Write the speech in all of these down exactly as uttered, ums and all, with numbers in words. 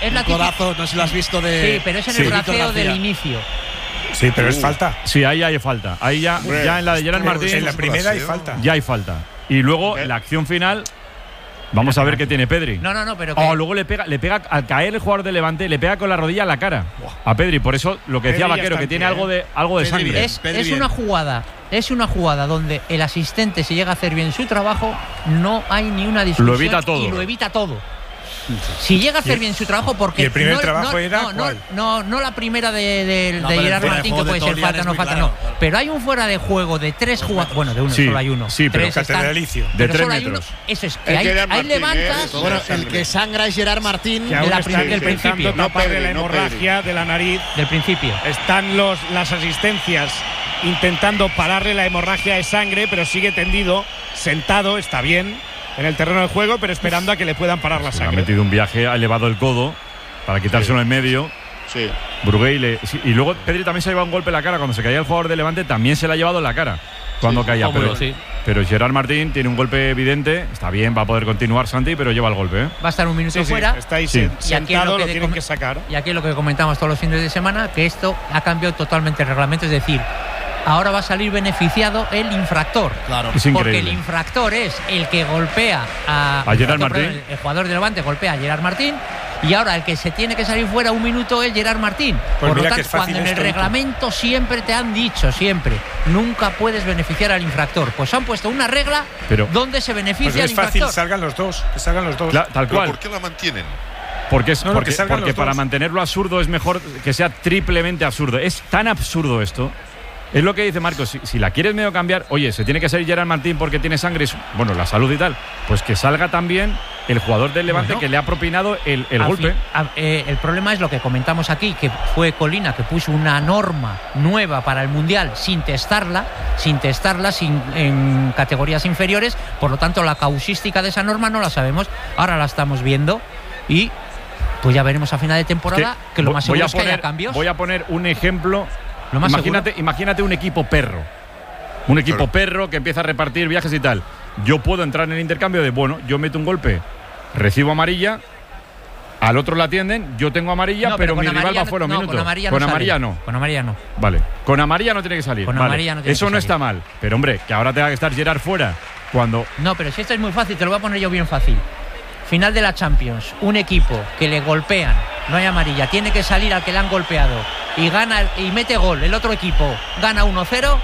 es la un codazo, no sé si lo has visto de. Sí, pero es en sí. el braceo del inicio. Sí, pero Uh. es falta. Sí, ahí hay falta. Ahí ya, Hombre, ya en la de Gerard Martín. En la primera hay braseo. falta. Ya hay falta. Y luego ¿Qué? la acción final. Vamos a ver qué tiene Pedri. No, no, no, pero que, Oh, luego le pega, le pega al caer el jugador de Levante, le pega con la rodilla a la cara a Pedri. Por eso lo que decía Pedri ya Vaquero, está que en tiene pie, algo de algo de Pedri sangre. bien. es, Pedri es bien. una jugada, es una jugada donde el asistente se llega a hacer bien su trabajo, no hay ni una discusión Lo evita todo. y lo evita todo. Si llega a hacer bien su trabajo, porque y el primer no, trabajo no, era no, no, ¿cuál? no, no la primera de, de, No, de pero el Gerard fuera de Martín, juego que de puede ser Tolian falta, es no muy falta, claro, no. claro. Pero hay un fuera de juego de tres jugadores, bueno, de uno, Sí, solo hay uno. sí, pero Tres están- catedralicio. De pero tres solo hay uno. metros. Eso es que Es ahí, Gerard ahí Martín, ¿eh? levantas. Todo Bueno, de sangre. el que sangra es Gerard Martín. Que aún la está prim- del intentando principio. No taparle Pedri, la no hemorragia de la nariz. Del principio. Están los, las asistencias intentando pararle la hemorragia de sangre, pero sigue tendido, sentado, está bien en el terreno de juego, pero esperando a que le puedan parar la Se le ha sangre. metido un viaje, ha elevado el codo para quitárselo en medio. Sí. Brugué le- sí, y luego Pedri también se ha llevado un golpe en la cara. Cuando se caía el jugador de Levante, también se le ha llevado en la cara. Cuando Sí, caía. cómodo, Pero, sí. pero Gerard Martín tiene un golpe evidente. Está bien, va a poder continuar Santi, pero lleva el golpe. ¿eh? Va a estar un minuto Sí, sí, fuera. está ahí Sí. sen- Y aquí es sentado, lo lo, que tienen com- que sacar. Y aquí es lo que comentamos todos los fines de semana, que esto ha cambiado totalmente el reglamento, es decir, ahora va a salir beneficiado el infractor. Claro. Es Porque el increíble. infractor es el que golpea a, A Gerard infractor, Martín. perdón, El jugador de Levante golpea a Gerard Martín. Y ahora el que se tiene que salir fuera un minuto es Gerard Martín. Pues Por lo mira que tanto, es fácil cuando en el esto, Iker. reglamento siempre te han dicho, siempre, nunca puedes beneficiar al infractor. Pues han puesto una regla Pero- donde se Pues beneficia al es fácil, infractor. salgan los dos, que salgan los dos. Cla- tal ¿Pero cual. por qué la mantienen? Porque, es, No, no, porque, que salgan porque los para dos. mantenerlo absurdo es mejor que sea triplemente absurdo. Es tan absurdo esto. Es lo que dice Marcos. Si, si la quieres medio cambiar, oye, se tiene que salir Gerard Martín porque tiene sangre, y su- bueno, la salud y tal. Pues que salga también el jugador del Levante Bueno. que le ha propinado el, el Al golpe. fin- a- eh, el problema es lo que comentamos aquí, que fue Colina que puso una norma nueva para el Mundial sin testarla, sin testarla sin, en categorías inferiores. Por lo tanto, la causística de esa norma no la sabemos. Ahora la estamos viendo y pues ya veremos a final de temporada que, Que lo vo- más voy seguro a es que haya poner- cambios. Voy a poner un ejemplo. Lo más Imagínate, imagínate un equipo perro. Un equipo Claro. perro que empieza a repartir viajes y tal. Yo puedo entrar en el intercambio de, bueno, yo meto un golpe, recibo amarilla, al otro la atienden, yo tengo amarilla, No, pero, con mi rival amarilla va fuera un no, minuto. Con amarilla, con no, amarilla sale. no. Con amarilla no. Vale. Con amarilla no tiene que salir. Con Vale. amarilla no tiene Eso que no salir. está mal. Pero hombre, que ahora tenga que estar Gerard fuera cuando. No, pero si esto es muy fácil, te lo voy a poner yo bien fácil. Final de la Champions, un equipo que le golpean, no hay amarilla, tiene que salir al que le han golpeado y gana y mete gol, el otro equipo gana uno cero.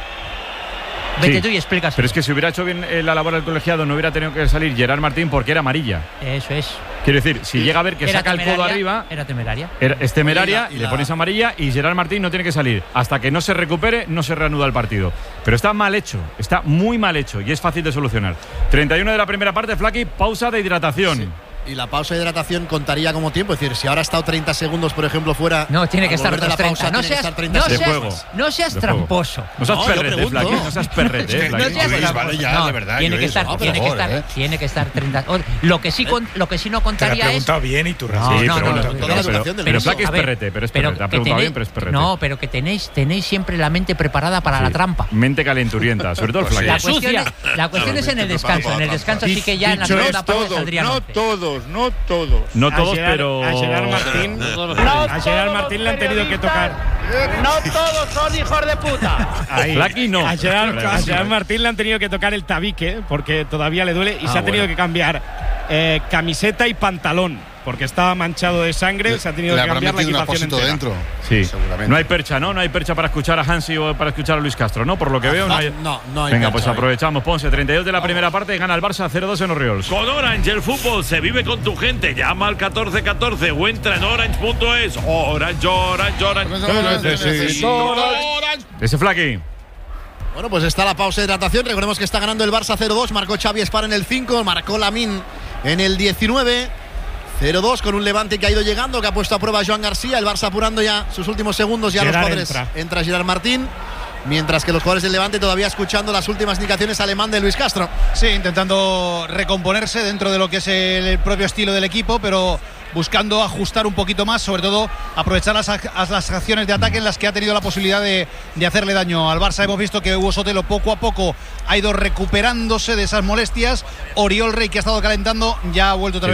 Vete Sí, tú y explicas. Pero es que si hubiera hecho bien eh, la labor del colegiado, no hubiera tenido que salir Gerard Martín porque era amarilla. Eso es. Quiero decir, si llega a ver que Era saca el codo temeraria, arriba, Era temeraria. era- es temeraria Oye, y la- y le y la- pones amarilla y Gerard Martín no tiene que salir. Hasta que no se recupere, no se reanuda el partido. Pero está mal hecho, está muy mal hecho y es fácil de solucionar. treinta y uno de la primera parte, Flaky, pausa de hidratación. Sí. Y la pausa de hidratación contaría como tiempo. Es decir, si ahora ha estado treinta segundos, por ejemplo, fuera. No, tiene que al estar volver de la dos treinta. pausa, No tiene que seas, estar treinta no De seas, juego. no seas De juego. tramposo. No seas No, yo perrete, pregunto. Flaky, no seas perrete, eh, No Flaky. seas Luis, tramposo. vale, ya, No, de verdad, tiene que Luis, estar, por tiene que favor, estar, eh. tiene que estar treinta. O- Lo que sí, con- lo que sí no Te la ha contaría es. preguntado bien y tú No, Sí, no, pero no, bueno, no, pero- toda la pero- duración del pero minuto. Flaky es A ver, perrete, pero es pero perrete. Ha que preguntado tenéis- bien, pero es perrete. No, pero que tenéis, tenéis siempre la mente preparada para Sí. la trampa. Mente calenturienta, sobre todo el Pues sí. Flaky. La cuestión, sucia. es, la cuestión es en el descanso. En el descanso sí que ya en la No segunda parte todos, saldrían no once. todos, no todos. No A todos, Gerard- pero. A Gerard Martín, a Gerard Martín le han tenido que tocar. No todos son hijos de puta. Ahí. Flaky no. A Gerard, a Casi. Gerard Martín le han tenido que tocar el tabique porque todavía le duele y Ah, se ha tenido bueno. que cambiar eh, camiseta y pantalón porque estaba manchado de sangre. Se ha tenido Le que habrá cambiar la metido un equipación apósito entera. dentro. Sí. Seguramente. No hay percha, ¿no? No hay percha para escuchar a Hansi o para escuchar a Luis Castro, ¿no? Por lo que veo, no, No, hay. no, no hay Venga, percha pues hoy. aprovechamos. Ponce, treinta y dos de la primera parte, gana el Barça cero dos en Orioles. Con Orange el fútbol se vive con tu gente. Llama al catorce catorce o entra en orange punto es. Orange, Orange, Orange. Orange, necesito Orange. Ese Flaky. Bueno, pues está la pausa de hidratación. Recordemos que está ganando el Barça cero dos. Marcó Xavi Espar en el cinco. Marcó Lamine en el diecinueve. cero dos con un Levante que ha ido llegando, que ha puesto a prueba a Joan García. El Barça apurando ya sus últimos segundos. Ya Gerard los jugadores. entra. Entra Gerard Martín. Mientras que los jugadores del Levante todavía escuchando las últimas indicaciones alemán de Luis Castro. Sí, intentando recomponerse dentro de lo que es el propio estilo del equipo, pero buscando ajustar un poquito más, sobre todo aprovechar las, ac- las acciones de ataque en las que ha tenido la posibilidad de, de hacerle daño al Barça. Hemos visto que Hugo Sotelo poco a poco ha ido recuperándose de esas molestias. Oriol Rey, que ha estado calentando, ya ha vuelto otra Sí. vez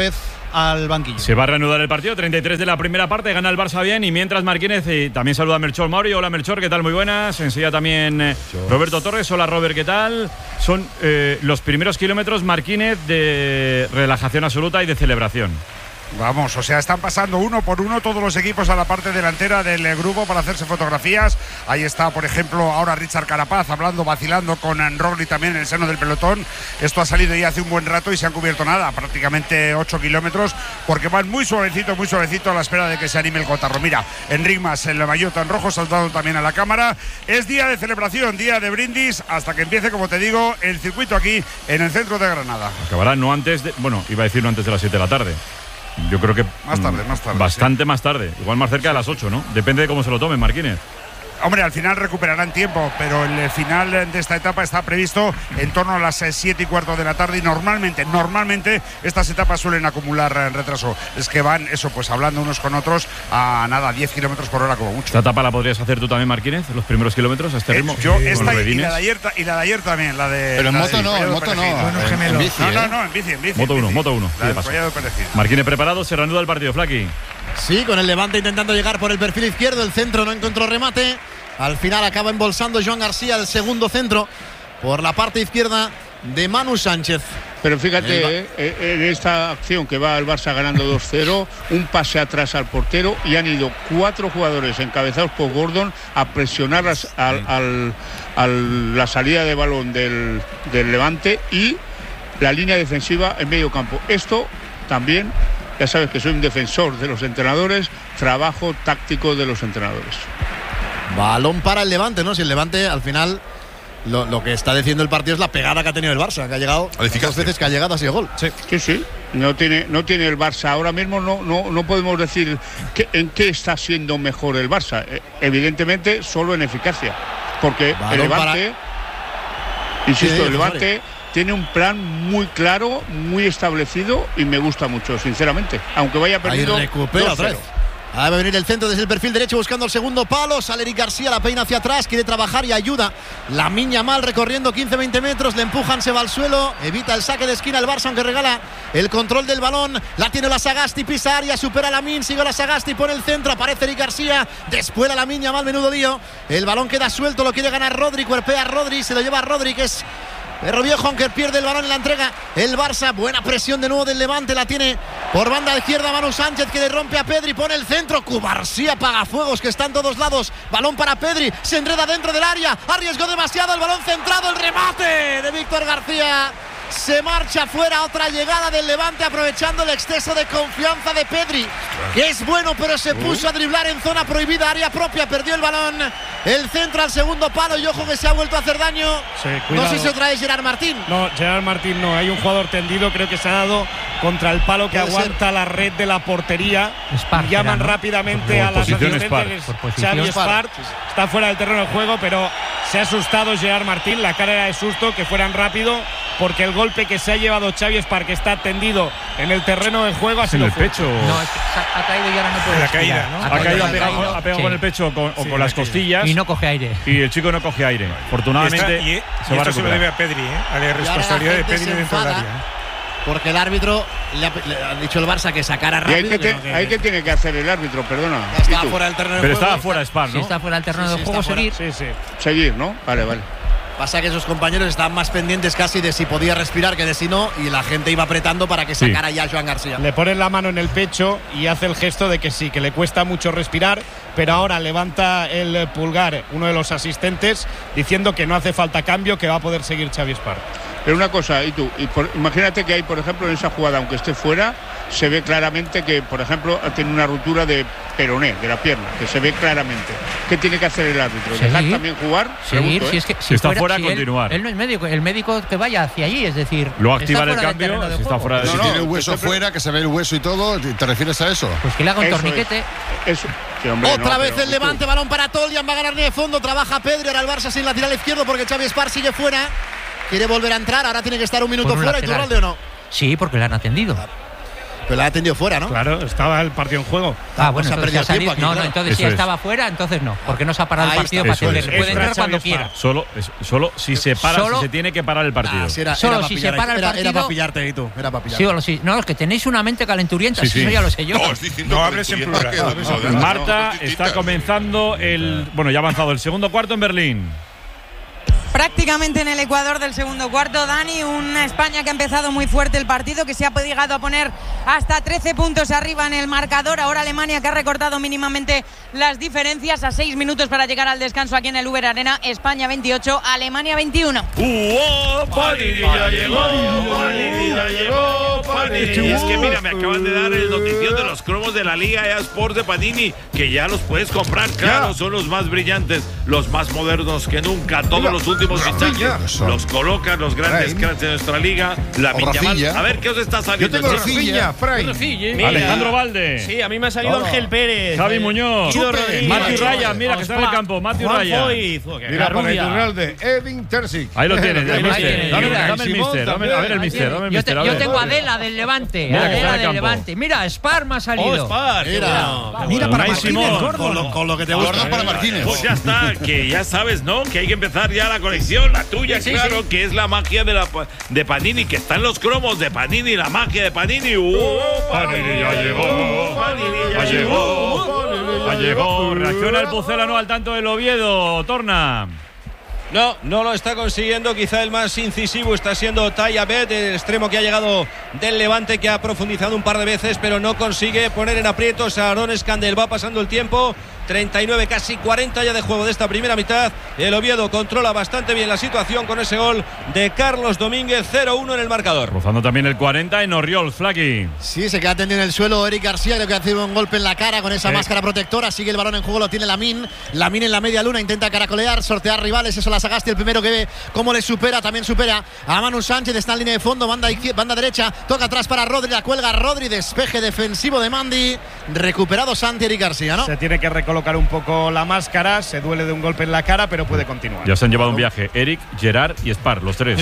al banquillo. Se va a reanudar el partido, treinta y tres de la primera parte, gana el Barça bien y mientras Marquínez y también saluda a Melchor Mauri. Hola Melchor, ¿qué tal? Muy buenas. Enseguida también eh, Roberto Torres. Hola Robert, ¿qué tal? Son eh, los primeros kilómetros Marquínez de relajación absoluta y de celebración. Vamos, o sea, están pasando uno por uno todos los equipos a la parte delantera del grupo para hacerse fotografías. Ahí está, por ejemplo, ahora Richard Carapaz hablando, vacilando con Roglic también en el seno del pelotón. Esto ha salido ya hace un buen rato y se han cubierto nada, prácticamente ocho kilómetros, porque van muy suavecito, muy suavecito a la espera de que se anime el cotarro. Mira, Enric Mas, el maillot en rojo, saltando también a la cámara. Es día de celebración, día de brindis, hasta que empiece, como te digo, el circuito aquí en el centro de Granada. Acabará no antes de, bueno, iba a decir no antes de las siete de la tarde. Yo creo que más tarde, más tarde. Bastante sí. más tarde. Igual más cerca de las ocho, ¿no? Depende de cómo se lo tomen, Marquínez. Hombre, al final recuperarán tiempo, pero el final de esta etapa está previsto en torno a las siete y cuarto de la tarde y normalmente, normalmente estas etapas suelen acumular retraso. Es que van, eso, pues hablando unos con otros a nada, diez kilómetros por hora como mucho. ¿Esta etapa la podrías hacer tú también, Marquínez? ¿Los primeros kilómetros a este ritmo? Eh, yo esta y, y la de ayer y la de ayer también, la de. Pero en la moto de no, en moto no. En, en bici, no, ¿eh? no, no, en bici, en bici. Moto uno, moto uno. La del Perejil. Marquínez preparado, se reanuda el partido, Flaqui. Sí, con el Levante intentando llegar por el perfil izquierdo, el centro no encontró remate. Al final acaba embolsando Joan García el segundo centro por la parte izquierda de Manu Sánchez. Pero fíjate, eh, en esta acción que va el Barça ganando dos cero, un pase atrás al portero y han ido cuatro jugadores encabezados por Gordon a presionar las, al, al, al, la salida de balón del, del Levante y la línea defensiva en medio campo. Esto también, ya sabes que soy un defensor de los entrenadores, trabajo táctico de los entrenadores. Balón para el Levante, ¿no? Si el Levante al final lo, lo que está diciendo el partido es la pegada que ha tenido el Barça, que ha llegado dos veces que ha llegado ha sido gol. Sí, sí, sí. No tiene, no tiene el Barça. Ahora mismo no, no, no podemos decir que, en qué está siendo mejor el Barça. Eh, evidentemente solo en eficacia. Porque Balón el Levante, para... insisto, sí, el Levante tiene un plan muy claro, muy establecido y me gusta mucho, sinceramente. Aunque vaya perdiendo. Ahí recupera otra vez. Ahí va a venir el centro desde el perfil derecho buscando el segundo palo. Sale Eric García, la peina hacia atrás, quiere trabajar y ayuda. Lamine Yamal recorriendo quince veinte metros, le empujan, se va al suelo, evita el saque de esquina el Barça, aunque regala el control del balón. La tiene la Sagasti, pisa área, supera a Lamine, sigue la Sagasti, pone el centro, aparece Eric García, después Lamine Yamal, menudo lío. El balón queda suelto, lo quiere ganar Rodri, cuerpea a Rodri, se lo lleva a Rodri, que es Perro Viejo, aunque pierde el balón en la entrega el Barça. Buena presión de nuevo del Levante, la tiene por banda izquierda Manu Sánchez, que le rompe a Pedri, pone el centro. Cubarsí apaga fuegos, que está en todos lados. Balón para Pedri, se enreda dentro del área, arriesgó demasiado, el balón centrado, el remate de Víctor García. Se marcha fuera, otra llegada del Levante aprovechando el exceso de confianza de Pedri, que es bueno, pero se puso a driblar en zona prohibida, área propia, perdió el balón, el centro al segundo palo y ojo que se ha vuelto a hacer daño. Sí, no sé si otra vez Gerard Martín. No, Gerard Martín no, hay un jugador tendido, creo que se ha dado contra el palo que aguanta ser la red de la portería. Spart, llaman ¿no? rápidamente por a la asistentes. Xavi Spart está fuera del terreno de juego, pero se ha asustado Gerard Martín, la cara era de susto, que fueran rápido, porque el golpe que se ha llevado Xavi Spart, que está tendido en el terreno de juego, ha sido en el pecho. No, es que ha caído y ahora no puede la respirar. caída, ¿no? Ha, ha caído, ha pegado, caído, ha pegado sí. con el pecho con, o Sí, con las costillas Y no coge aire. y el chico no coge aire. Afortunadamente y, esta, y, se y va a esto se lo debe recuperar. a Pedri, ¿eh? A la Y responsabilidad ahora la de gente Pedri se dentro del enfada, área. porque el árbitro le ha, le ha dicho el Barça que sacara ¿Y rápido. ahí que, te, que, ahí que tiene que hacer el árbitro? Perdona. ya estaba Pitu. fuera del terreno de Pero juego. estaba fuera Spar, Si ¿no? está fuera del terreno Sí, de sí, juego, está fuera. seguir. Sí, sí. Seguir, ¿no? Vale, vale. Pasa que sus compañeros estaban más pendientes casi de si podía respirar que de si no, y la gente iba apretando para que Sí. sacara ya a Joan García. Le pone la mano en el pecho y hace el gesto de que sí, que le cuesta mucho respirar, pero ahora levanta el pulgar uno de los asistentes diciendo que no hace falta cambio, que va a poder seguir Xavi Spart. Pero una cosa, y tú, y por, imagínate que hay, por ejemplo, en esa jugada, aunque esté fuera, se ve claramente que, por ejemplo, tiene una ruptura de peroné, de la pierna, que se ve claramente. ¿Qué tiene que hacer el árbitro? Seguir. ¿Dejar también jugar? Seguir, Pregunto, si ¿eh? es que Si está fuera, él- continuar. Él, no es médico, el médico que vaya hacia allí, es decir, Lo está activa en el fuera del cambio, terreno de si está juego. fuera de No, Si no, tiene el hueso siempre- fuera, que se ve el hueso y todo, ¿te refieres a eso? Pues que le haga un Eso torniquete. Eso. Sí, hombre, Otra no, vez pero- el Levante, balón para Tolian, va a ganar de fondo, trabaja Pedri, ahora el Barça sin lateral izquierdo porque Xavi Spart sigue fuera, quiere volver a entrar, ahora tiene que estar un minuto Por un fuera. ¿Y lateral. Iturralde o no? Sí, porque le han atendido. Pero la ha atendido fuera, ¿no? Claro, estaba el partido en juego. Ah, bueno, se ha entonces perdido ha salido- tiempo aquí, no, claro. no, entonces si Eso es. estaba fuera, entonces no, porque no se ha parado Ahí el partido está. para Eso atenderle. es. Puede Extra entrar cuando Xavi quiera. Sparks. Solo, es- solo si se para, Solo- si se tiene que parar el partido. Ah, si era, Solo era para si se pillar, para el era, era partido- para pillarte y tú. Era para pillarte. Sí, o lo sí. No, es que tenéis una mente calenturienta, Sí, sí, sí. eso ya lo sé yo. No, estoy diciendo No que hables en estudiante plural. que- No, no, no, no, Marta, no, está distintas. comenzando el. Bueno, ya ha avanzado el segundo cuarto en Berlín. Prácticamente en el Ecuador del segundo cuarto, Dani, una España que ha empezado muy fuerte el partido, que se ha llegado a poner hasta trece puntos arriba en el marcador. Ahora Alemania, que ha recortado mínimamente las diferencias a seis minutos para llegar al descanso aquí en el Uber Arena. España veintiocho, Alemania veintiuno. ¡Uo! ¡Panini ya llegó! ¡Panini ya llegó! ¡Panini! Y es que mira, me acaban de dar el notición de los cromos de la Liga E A Sports de Panini, que ya los puedes comprar. Claro, son los más brillantes, los más modernos que nunca. Todos los últimos fichajes los colocan los grandes cracks de nuestra liga. La Rafinha. A ver qué os está saliendo. Yo tengo chicos? Rafinha, Fray. Mira. Alejandro Valde. Sí, a mí me ha salido Ángel Pérez. Javi eh, Muñoz. Guido Rodríguez. Matthew Mira, Ryan, mira que está en el campo. Matthew Juan Ryan. Foyt. Oh, qué Mira, para el rubia. tutorial de Edin Terzic. Ahí lo tienes, el Ahí lo mister. tienes. Dame, Mira, dame el Simón mister. Dame, a ver el mister. Dame el Yo, te- mister. a yo ver. tengo a Adela del Levante. Mira que está en Adela el del campo. Levante. Mira, Spar me ha salido. Oh, Spar. qué Mira. bueno. Mira, para Unai Martínez, Simón. Gordon. Con lo, con lo que te gusta. Gordon para Martínez. Pues ya está, que ya sabes, ¿no? Que hay que empezar ya la colección, la tuya, Sí, claro, sí. que es la magia de, la, de Panini, que están los cromos de Panini, la magia de Panini. ¡Uh! Panini ya llegó. Panini ya Ya llegó. Ya llegó. Reacciona el Pucelano al tanto del Oviedo. Torna. No, no lo está consiguiendo. Quizá el más incisivo está siendo Taya Bet, el extremo que ha llegado del Levante, que ha profundizado un par de veces, pero no consigue poner en aprietos a Aaron Escandel. Va pasando el tiempo. treinta y nueve, casi cuarenta ya de juego de esta primera mitad. El Oviedo controla bastante bien la situación con ese gol de Carlos Domínguez. cero uno en el marcador. Rozando también el cuarenta en Oriols, Flaky. Sí, se queda tendido en el suelo Eric García, creo que ha sido un golpe en la cara con esa Sí. máscara protectora. Sigue el balón en juego, lo tiene Lamin. Lamin en la media luna, intenta caracolear, sortear rivales. Eso la Sagasti, el primero que ve cómo le supera. También supera a Manu Sánchez, está en línea de fondo, banda, izquier- banda derecha. Toca atrás para Rodri, la cuelga Rodri, despeje defensivo de Mandi. Recuperado Santi, Eric García, ¿no? Se tiene que recolocar un poco la máscara, se duele de un golpe en la cara, pero puede continuar. Ya se han llevado un viaje. Eric, Gerard y Spar, los tres.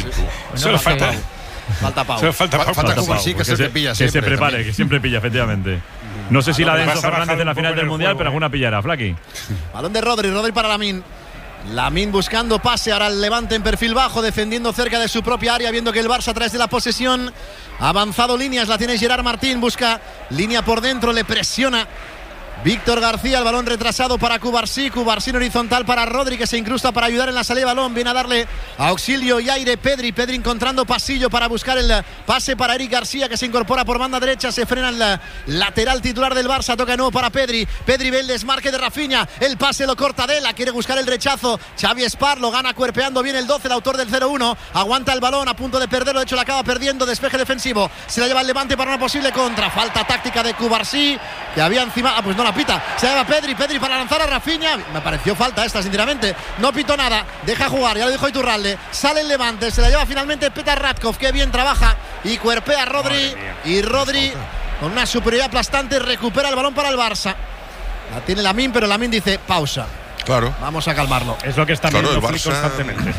Solo falta. Falta Pau. Solo falta Pau. Falta Falta Cuba, Pau, sí, que porque se te pilla Que siempre se prepare, también. que siempre pilla, efectivamente. No sé si la de vas Enzo a bajar Fernández en la un final poco del en el Mundial, juego. pero alguna pillará, Flaky. Balón de Rodri, Rodri para Lamin. Lamin buscando pase, ahora el Levante en perfil bajo, defendiendo cerca de su propia área, viendo que el Barça a través de la posesión ha avanzado líneas, la tiene Gerard Martín, busca línea por dentro, le presiona Víctor García, el balón retrasado para Cubarsí, Cubarsí en horizontal para Rodri, que se incrusta para ayudar en la salida de balón, viene a darle auxilio y aire Pedri, Pedri encontrando pasillo para buscar el pase para Eric García, que se incorpora por banda derecha, se frena el lateral titular del Barça, toca de nuevo para Pedri, Pedri ve el desmarque de Rafinha, el pase lo corta Dela, quiere buscar el rechazo, Xavi Spar lo gana cuerpeando bien el doce, el autor del cero uno, aguanta el balón a punto de perderlo, de hecho lo acaba perdiendo, despeje defensivo, se la lleva el Levante para una posible contra, falta táctica de Cubarsí, que había encima, ah pues no la pita, se lleva Pedri, Pedri para lanzar a Rafinha, me pareció falta esta sinceramente, no pitó nada, deja jugar, ya lo dijo Iturralde, sale el Levante, se la lleva finalmente Petar Radkov, que bien trabaja y cuerpea a Rodri, y Rodri con una superioridad aplastante recupera el balón para el Barça, la tiene Lamin, pero Lamin dice pausa, Claro. vamos a calmarlo. Es lo que está Claro, viendo el Flick Barça- constantemente.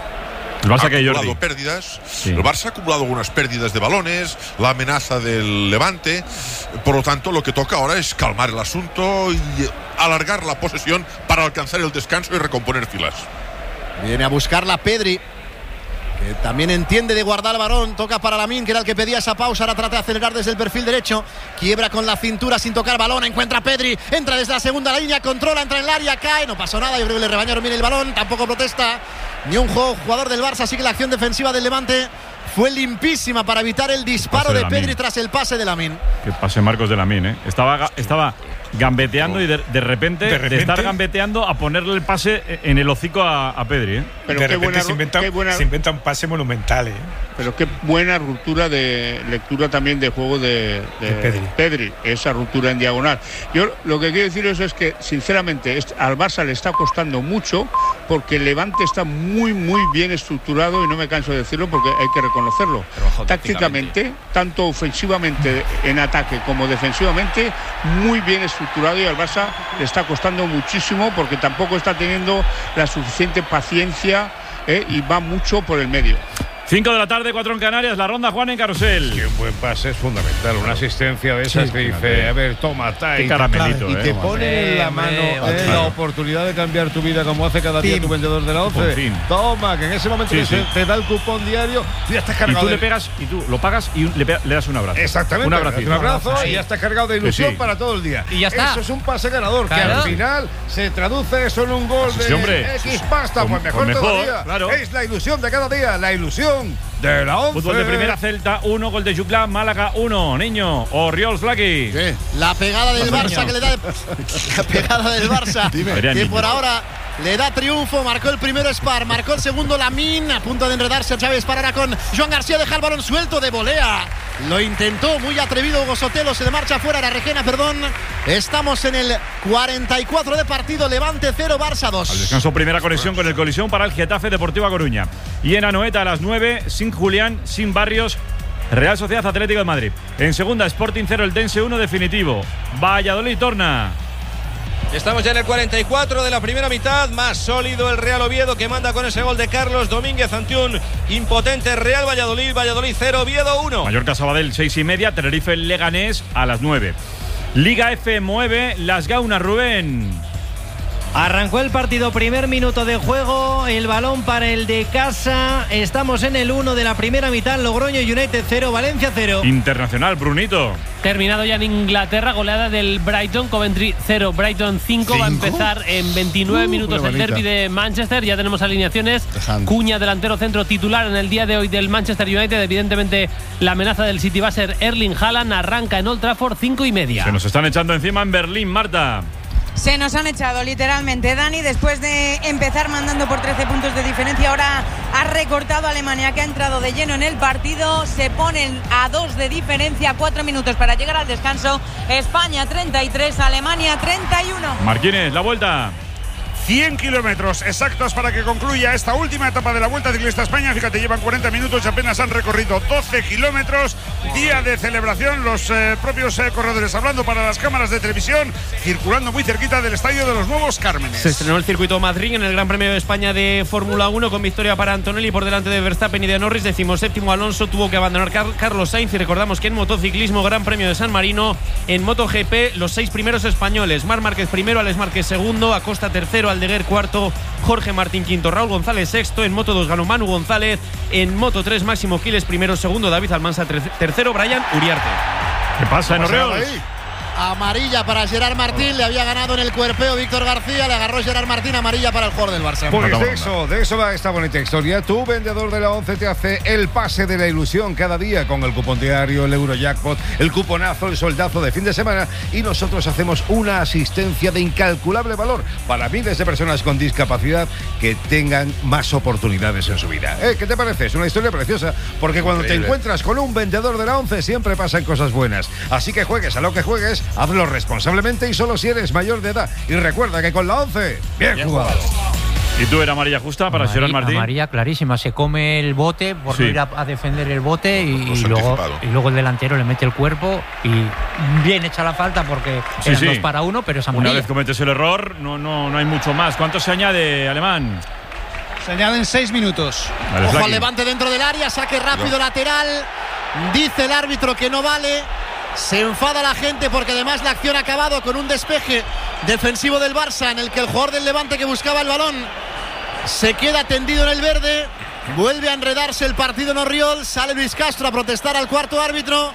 El Barça ha que acumulado Jordi. pérdidas. Sí. El Barça ha acumulado algunas pérdidas de balones, la amenaza del Levante. Por lo tanto, lo que toca ahora es calmar el asunto y alargar la posesión para alcanzar el descanso y recomponer filas. Viene a buscarla Pedri, que también entiende de guardar el balón, toca para Lamin, que era el que pedía esa pausa, ahora trata de acelerar desde el perfil derecho, quiebra con la cintura sin tocar balón, encuentra a Pedri, entra desde la segunda línea, controla, entra en el área, cae, no pasó nada, yo creo que le rebañaron bien el balón, tampoco protesta ni un juego, jugador del Barça, así que la acción defensiva del Levante fue limpísima para evitar el disparo Pase de de Pedri Lamin. tras el pase de Lamin. Que pase Marcos de Lamin, ¿eh? Estaba, ga- estaba gambeteando y de, de repente, De de, repente. estar gambeteando a ponerle el pase en el hocico a, a Pedri, ¿eh? Pero de qué repente buena, se, inventa, qué buena- se inventa un pase monumental, ¿eh? pero qué buena ruptura de lectura también de juego de, de De Pedri. Pedri, esa ruptura en diagonal. Yo lo que quiero deciros es que sinceramente est- al Barça le está costando mucho porque el Levante está muy muy bien estructurado y no me canso de decirlo porque hay que reconocerlo. Tácticamente, tanto ofensivamente en ataque como defensivamente, muy bien estructurado y al Barça le está costando muchísimo porque tampoco está teniendo la suficiente paciencia, eh, y va mucho por el medio. cinco de la tarde, cuatro en Canarias, la ronda Juan en Carrusel. Que un buen pase es fundamental, una asistencia de esas sí, que dice, a ver, toma, ta, y caramelito, y te, eh, y te pone en la mano eh, la oportunidad de cambiar tu vida como hace cada día Pim. tu vendedor de la once. Toma, que en ese momento sí, sí. te da el cupón diario y ya estás cargado. Y tú de... le pegas, y tú lo pagas y le, le das un abrazo. Exactamente, un abrazo, un abrazo sí. y ya estás cargado de ilusión sí, sí. para todo el día. Y ya está. Eso es un pase ganador, claro. que al final se traduce eso en un gol sí, de hombre. X pasta, pues mejor, pues mejor todavía. Claro. Es la ilusión de cada día, la ilusión de la once. Fútbol de primera, Celta uno, gol de Juclán, Málaga uno, niño, Orriols Flaky. ¿Qué? La pegada del Barça niño. que le da de... La pegada del Barça que niño. por ahora le da triunfo, marcó el primero Spar, marcó el segundo Lamine, a punto de enredarse Xavi Spar ahora con Joan García, deja el balón suelto de volea. Lo intentó, muy atrevido Hugo Sotelo, se le marcha fuera, la Regena, perdón. Estamos en el cuarenta y cuatro de partido, Levante cero, Barça dos. Al descanso, primera conexión con el colisión para el Getafe Deportivo A Coruña. Y en Anoeta a las nueve, sin Julián, sin Barrios, Real Sociedad Atlético de Madrid. En segunda, Sporting cero, el Dense uno definitivo. Valladolid torna. Estamos ya en el cuarenta y cuatro de la primera mitad, más sólido el Real Oviedo que manda con ese gol de Carlos Domínguez ante un impotente Real Valladolid. Valladolid cero, Oviedo uno. Mallorca Sabadell seis y media, Tenerife Leganés a las nueve. Liga F mueve Las Gaunas, Rubén. Arrancó el partido, primer minuto de juego, el balón para el de casa. Estamos en el uno de la primera mitad, Logroño United cero, Valencia cero. Internacional, Brunito. Terminado ya en Inglaterra, goleada del Brighton, Coventry cero, Brighton cinco. Va a empezar en veintinueve uh, minutos el derbi de Manchester. Ya tenemos alineaciones. Dejando. Cuña, delantero centro titular en el día de hoy del Manchester United. Evidentemente la amenaza del City va a ser Erling Haaland. Arranca en Old Trafford, cinco y media. Se nos están echando encima en Berlín, Marta. Se nos han echado literalmente, Dani, después de empezar mandando por trece puntos de diferencia. Ahora ha recortado a Alemania, que ha entrado de lleno en el partido. Se ponen a dos de diferencia, cuatro minutos para llegar al descanso. España treinta y tres, Alemania treinta y uno. Marquínez, la vuelta. cien kilómetros exactos para que concluya esta última etapa de la Vuelta Ciclista España. Fíjate, llevan cuarenta minutos y apenas han recorrido doce kilómetros. Día de celebración, los eh, propios eh, corredores hablando para las cámaras de televisión, circulando muy cerquita del estadio de los Nuevos Cármenes. Se estrenó el circuito Madrid en el Gran Premio de España de Fórmula uno con victoria para Antonelli por delante de Verstappen y de Norris. Decimoséptimo Alonso, tuvo que abandonar Car Carlos Sainz. Y recordamos que en motociclismo, Gran Premio de San Marino, en MotoGP, los seis primeros españoles: Marc Márquez primero, Alex Márquez segundo, Acosta tercero, Aldeguer cuarto, Jorge Martín quinto, Raúl González sexto. En Moto dos ganó Manu González. En Moto tres, Máximo Quiles primero, segundo David Almansa tercero, Brian Uriarte. ¿Qué pasa en Orriols? Amarilla para Gerard Martín, le había ganado en el cuerpeo Víctor García, le agarró Gerard Martín, amarilla para el jugador del Barça. Pues de eso, de eso va esta bonita historia. Tu vendedor de la once te hace el pase de la ilusión cada día con el cupón diario, el Eurojackpot, el cuponazo, el soldazo de fin de semana, y nosotros hacemos una asistencia de incalculable valor para miles de personas con discapacidad que tengan más oportunidades en su vida. ¿Eh? ¿Qué te parece? Es una historia preciosa, porque cuando Increíble. te encuentras con un vendedor de la once siempre pasan cosas buenas. Así que juegues a lo que juegues, hazlo responsablemente y solo si eres mayor de edad. Y recuerda que con la once, bien, bien jugado. ¿Y tú era amarilla justa para Gerard Martín? Amarilla clarísima, se come el bote por sí. no ir a, a defender el bote y, y, luego, y luego el delantero le mete el cuerpo y bien hecha la falta porque sí, eran sí. dos para uno, pero es amarilla. Una vez cometes el error, no, no, no hay mucho más. ¿Cuánto se añade, Alemán? Se añaden seis minutos. Vale, Ojo al Levante dentro del área, saque rápido no. lateral. Dice el árbitro que no vale. Se enfada la gente porque además la acción ha acabado con un despeje defensivo del Barça en el que el jugador del Levante que buscaba el balón se queda tendido en el verde. Vuelve a enredarse el partido en Orriols. Sale Luis Castro a protestar al cuarto árbitro.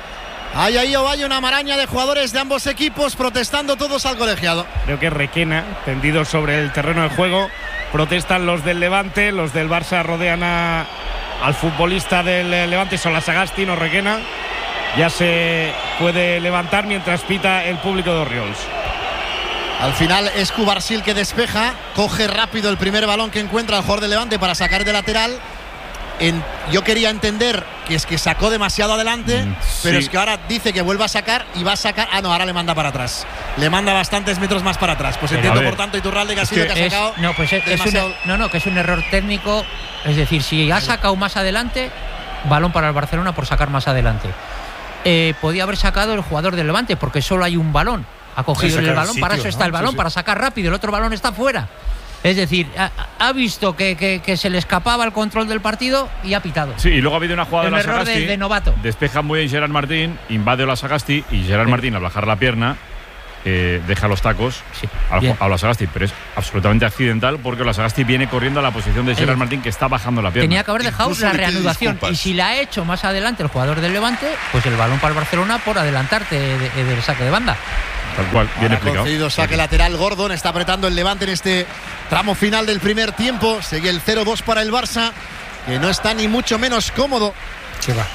Hay ahí o hay una maraña de jugadores de ambos equipos protestando todos al colegiado. Creo que Requena, tendido sobre el terreno de juego. Protestan los del Levante, los del Barça rodean a, al futbolista del Levante, son la Sagasti, no Requena. Ya se puede levantar mientras pita el público de Orriols. Al final es Cubarsil que despeja, coge rápido el primer balón que encuentra el jugador de Levante para sacar de lateral. En, yo quería entender que es que sacó demasiado adelante, mm, pero sí. es que ahora dice que vuelva a sacar y va a sacar. Ah, no, ahora le manda para atrás. Le manda bastantes metros más para atrás. Pues pero entiendo, por tanto, Iturralde que ha sido que, que ha sacado. Es, no, pues es, demasiado... es un, no, no, que es un error técnico. Es decir, si ha sacado más adelante, balón para el Barcelona por sacar más adelante. Eh, podía haber sacado el jugador del Levante porque solo hay un balón. Ha cogido el balón, para eso está el balón, sí, sí. para sacar rápido. El otro balón está fuera. Es decir, ha, ha visto que, que, que se le escapaba el control del partido y ha pitado. Sí, y luego ha habido una jugada un de la error Sagasti. de, de novato. Despeja muy bien Gerard Martín, invade la Sagasti y Gerard Sí. Martín, al bajar la pierna, eh, deja los tacos sí. a, a la Sagasti, pero es absolutamente accidental porque la Sagasti viene corriendo a la posición de Gerard Sí. Martín, que está bajando la pierna. Tenía que haber dejado Incluso la le pide reanudación. disculpas. Y si la ha hecho más adelante el jugador del Levante, pues el balón para el Barcelona por adelantarte de- de- del saque de banda. Tal cual, bien Ha explicado. concedido saque lateral. Gordon está apretando el Levante en este tramo final del primer tiempo. Sigue el cero dos para el Barça, que no está ni mucho menos cómodo. ¿Qué va?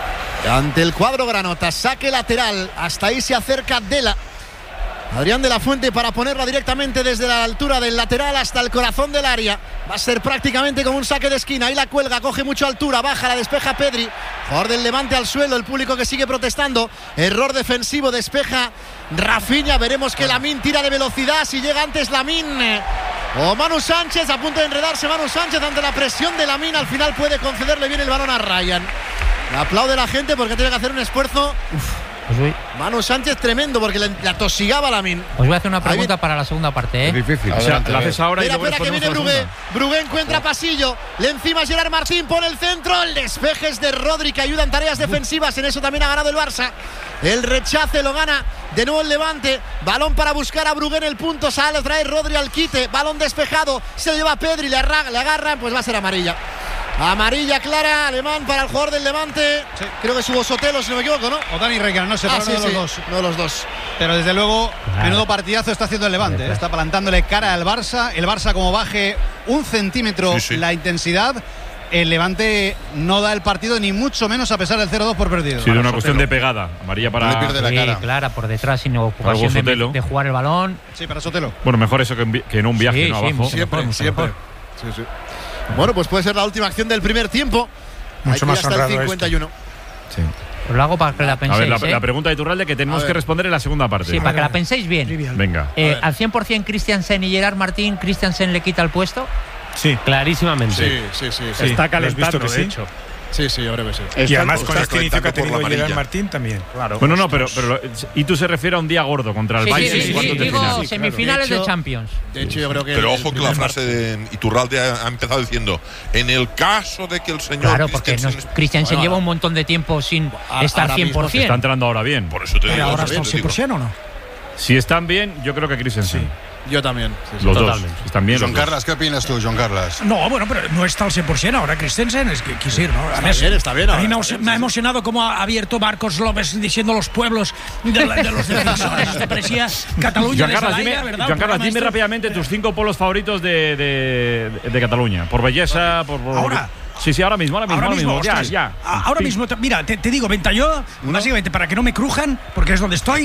Ante el cuadro granota, saque lateral. Hasta ahí se acerca Dela. Adrián de la Fuente para ponerla directamente desde la altura del lateral hasta el corazón del área. Va a ser prácticamente como un saque de esquina. Ahí la cuelga, coge mucha altura, baja, la despeja Pedri. Jugador del Levante al suelo, el público que sigue protestando. Error defensivo, despeja Rafinha. Veremos que Lamine tira de velocidad. Si llega antes Lamine o Manu Sánchez, a punto de enredarse Manu Sánchez ante la presión de Lamine. Al final puede concederle bien el balón a Ryan. Le aplaude la gente porque tiene que hacer un esfuerzo. Pues voy, Manu Sánchez tremendo porque le, le atosigaba a Lamine. os voy a hacer una Ahí pregunta viene- para la segunda parte. ¿eh? Es difícil. O sea, la haces ahora y Espera, luego espera, que viene respondemos a la Brugué. segunda. Brugué encuentra pasillo. Le encima Gerard Martín, pone el centro. El despeje es de Rodri, que ayuda en tareas defensivas. En eso también ha ganado el Barça. El rechace lo gana de nuevo el Levante. Balón para buscar a Brugué en el punto. Sale, trae Rodri al quite. Balón despejado. Se lo lleva Pedri, le, arra- le agarran. Pues va a ser amarilla. Amarilla clara, alemán para el jugador del Levante. Creo que es Hugo Sotelo, si no me equivoco, ¿no? O Dani Requena, no sé, Ah, pero sí, uno de sí, los dos. uno de los dos. Pero desde luego, Claro. menudo partidazo está haciendo el Levante. ¿eh? Está plantándole cara al Barça. El Barça, como baje un centímetro Sí, sí. la intensidad, el Levante no da el partido, ni mucho menos a pesar del cero dos por perdido. Sí, de una cuestión de pegada. Amarilla No le para. pierde la Sí, cara. clara, por detrás, sin ocupación de, Sotelo. de jugar el balón. Sí, para Sotelo. Bueno, mejor eso que, en vi- que en un viaje, Sí, ¿no? sí, Abajo. mucho Siempre, mejor, mucho siempre. mejor. Sí, sí. Bueno, pues puede ser la última acción del primer tiempo. Hay que ir más hasta el honrado cincuenta y uno. Sí. Os lo hago para que la A penséis. ver, la, ¿eh? la pregunta de Iturralde que tenemos A ver. que responder en la segunda parte. Sí, para que la penséis bien. Venga. Eh, al cien por ciento Christiansen y Gerard Martín, ¿Christiansen le quita el puesto? Sí. Clarísimamente. Sí, sí, sí. sí. Está calentando, de hecho. Sí, sí, yo creo que sí. Y además con está este inicio que ha calentando por tenido la Gerard amarilla. Martín también. Claro. Bueno, no, pero, pero y tú se refiere a un día gordo contra el Sí, Bayern sí, en sí, sí, cuartos de digo final. semifinales De de, hecho- Champions. De hecho, yo creo que. Pero el ojo que la primer frase de Iturralde ha, ha empezado diciendo: en el caso de que el señor Claro, porque Christensen- nos- Christiansen Bueno, lleva un montón de tiempo sin ahora estar mismo cien por Está ciento. entrando ahora bien. Por eso te digo. ahora por está eso al te cien digo. por ciento o no? Si están bien, yo creo que Christensen. Yo también. sí, sí. Los Totalmente. dos. Están bien. Joan los dos. Carles, què opines tu, Joan Carles? No, bueno, pero no está al cien por ciento ahora Christensen, es que quisiera, ¿no? Está bien, está bien A ahora, mí me, está ha- bien, me ha sí, sí. emocionado cómo ha abierto Marcos López diciendo los pueblos de, la- de los defensores. Esto parecía Cataluña Joan de Carles, Salaia, dime, ¿verdad? Joan Un Carles, programa dime este. rápidamente tus cinco polos favoritos de, de, de Cataluña. Por belleza, por, por- Ahora. Sí, sí, ahora mismo, ahora mismo, Ahora ahora mismo, mismo. Ya, ostras, ya. a- ahora Sí. mismo, te- mira, te, te digo, Ventalló, básicamente para que no me crujan, porque es donde estoy.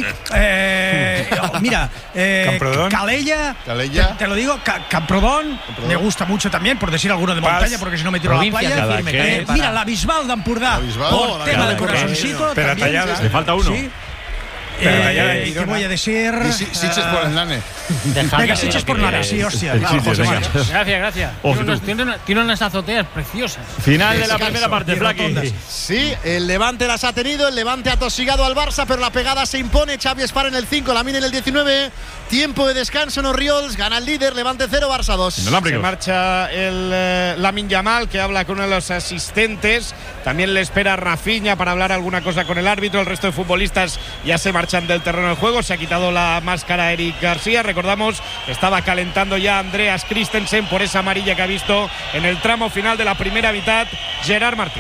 Eh, mira, eh, Camprodón. Calella, Calella. Te, te lo digo, Ca- Camprodón, me gusta mucho también, por decir alguno de Pals. montaña, porque si no me tiro a la Provincias playa. de firme, Eh, que para- mira, la Bisbal de Ampurdá, La Bisbal. por Oh, la tema de Bisbal. corazoncito. Pero también. tallada. Le falta uno. Sí. Pero Eh, tallada en ¿Qué Girona. voy a decir? I si, Sitges por el nane. Venga, Sitges por Nara, sí, hostia. El claro, Sitges, José venga. María. Gracias, gracias. Ojo, Tiene, tú. unas, tiene una- tiene unas azoteas preciosas. Final de la Eso, primera parte, bien Flaqui. rotondas. Sí, el Levante las ha tenido, el Levante ha tosigado al Barça, pero la pegada se impone. Xavi Espar en el cinco, Lamine en el diecinueve. Tiempo de descanso en Oriols, gana el líder, Levante cero, Barça dos. Se marcha el eh, Lamine Yamal, que habla con uno de los asistentes. También le espera Rafinha para hablar alguna cosa con el árbitro. El resto de futbolistas ya se marchan del terreno de juego. Se ha quitado la máscara Eric García. Recordamos, estaba calentando ya Andreas Christensen por esa amarilla que ha visto en el tramo final de la primera mitad Gerard Martín.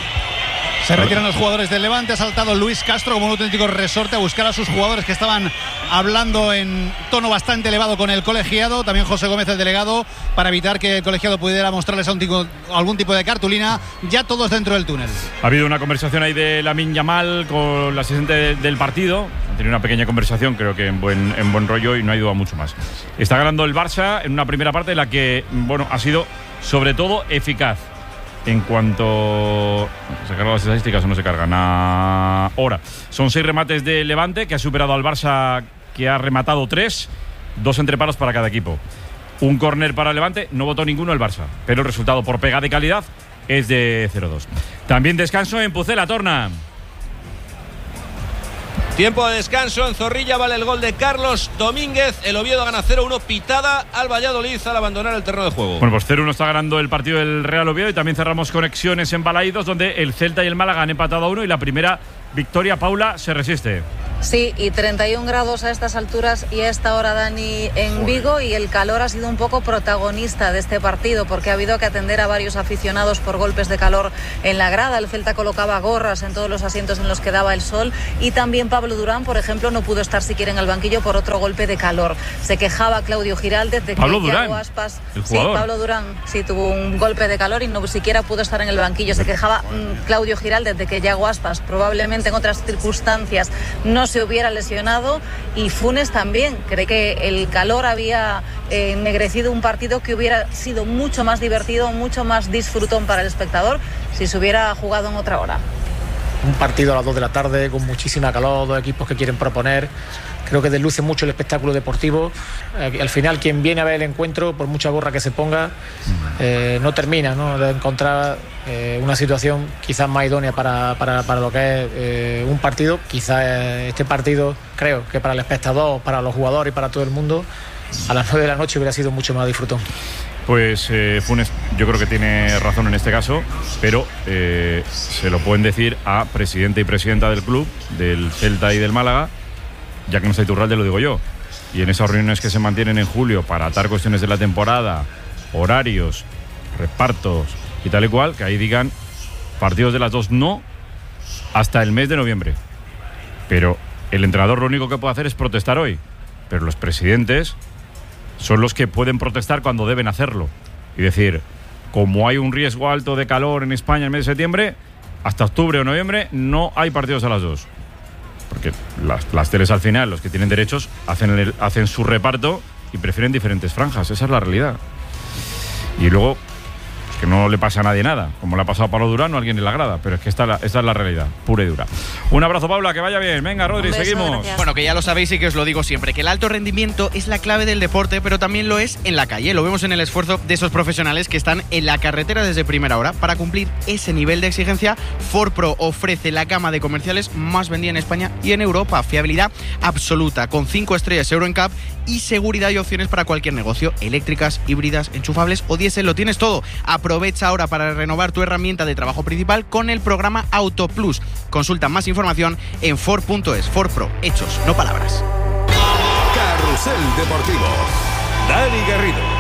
Se retiran los jugadores del Levante. Ha saltado Luis Castro como un auténtico resorte a buscar a sus jugadores que estaban hablando en tono bastante elevado con el colegiado. También José Gómez, el delegado, para evitar que el colegiado pudiera mostrarles algún tipo, algún tipo de cartulina. Ya todos dentro del túnel. Ha habido una conversación ahí de Lamine Yamal con la asistente de- del partido. Han tenido una pequeña conversación, creo que en buen, en buen rollo, y no ha ido a mucho más. Está ganando el Barça en una primera parte en la que, bueno, ha sido sobre todo eficaz. En cuanto. ¿Se cargan las estadísticas o no se cargan? Ahora. Son seis remates de Levante, que ha superado al Barça, que ha rematado tres. Dos entreparos para cada equipo. Un córner para Levante, no votó ninguno el Barça. Pero el resultado por pegada y calidad es de cero dos. También descanso en Pucela, Torna. Tiempo de descanso en Zorrilla, vale el gol de Carlos Domínguez. El Oviedo gana cero uno, pitada al Valladolid al abandonar el terreno de juego. Bueno, pues cero uno está ganando el partido del Real Oviedo y también cerramos conexiones en Balaídos, donde el Celta y el Málaga han empatado a uno y la primera victoria, Paula, se resiste. Sí, y treinta y un grados a estas alturas y a esta hora, Dani, en Vigo, y el calor ha sido un poco protagonista de este partido porque ha habido que atender a varios aficionados por golpes de calor en la grada. El Celta colocaba gorras en todos los asientos en los que daba el sol y también Pablo Durán, por ejemplo, no pudo estar siquiera en el banquillo por otro golpe de calor. Se quejaba Claudio Giraldez de que Pablo Durán, Iago Aspas, el sí, jugador. Pablo Durán, sí, tuvo un golpe de calor y no siquiera pudo estar en el banquillo. Se quejaba mmm, Claudio Giraldez de que Iago Aspas probablemente en otras circunstancias no se hubiera lesionado, y Funes también cree que el calor había eh, ennegrecido un partido que hubiera sido mucho más divertido, mucho más disfrutón para el espectador si se hubiera jugado en otra hora. Un partido a las dos de la tarde con muchísima calor, dos equipos que quieren proponer. Creo que desluce mucho el espectáculo deportivo. Eh, al final, quien viene a ver el encuentro, por mucha gorra que se ponga, eh, no termina, ¿no?, de encontrar eh, una situación quizás más idónea para, para, para lo que es eh, un partido. Quizás eh, este partido, creo que para el espectador, para los jugadores y para todo el mundo, a las nueve de la noche hubiera sido mucho más disfrutón. Pues eh, Funes, yo creo que tiene razón en este caso, pero eh, se lo pueden decir a presidente y presidenta del club, del Celta y del Málaga, ya que no está Iturralde, lo digo yo. Y en esas reuniones que se mantienen en julio para atar cuestiones de la temporada, horarios, repartos y tal y cual, que ahí digan partidos de las dos no hasta el mes de noviembre. Pero el entrenador lo único que puede hacer es protestar hoy, pero los presidentes son los que pueden protestar cuando deben hacerlo y decir, como hay un riesgo alto de calor en España en el mes de septiembre, hasta octubre o noviembre no hay partidos a las dos. Porque las, las teles al final, los que tienen derechos, hacen, el, hacen su reparto y prefieren diferentes franjas. Esa es la realidad. Y luego, que no le pasa a nadie nada, como le ha pasado a Pablo Durán o a alguien en la grada, pero es que esta, esta es la realidad, pura y dura. Un abrazo, Paula, que vaya bien. Venga, Rodri, beso, seguimos. Gracias. Bueno, que ya lo sabéis y que os lo digo siempre, que el alto rendimiento es la clave del deporte, pero también lo es en la calle. Lo vemos en el esfuerzo de esos profesionales que están en la carretera desde primera hora. Para cumplir ese nivel de exigencia, Ford Pro ofrece la gama de comerciales más vendida en España y en Europa. Fiabilidad absoluta, con cinco estrellas Euro N C A P y seguridad y opciones para cualquier negocio. Eléctricas, híbridas, enchufables o diésel, lo tienes todo. Aprovecha ahora para renovar tu herramienta de trabajo principal con el programa Auto Plus. Consulta más información en Ford punto es. Ford Pro, hechos, no palabras. Carrusel Deportivo. Dani Garrido.